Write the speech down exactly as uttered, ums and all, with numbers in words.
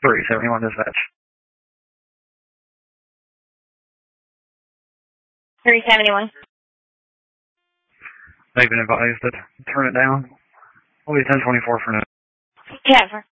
three seventy-one dispatch. three seventy-one. They've been advised to turn it down. We'll be ten twenty-four for now. Yeah,